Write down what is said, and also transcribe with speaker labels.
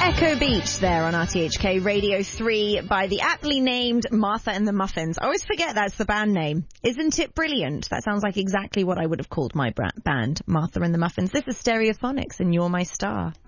Speaker 1: Echo Beach there on RTHK Radio 3 by the aptly named Martha and the Muffins. I always forget that's the band name. Isn't it brilliant? That sounds like exactly what I would have called my band, Martha and the Muffins. This is Stereophonics and You're My Star.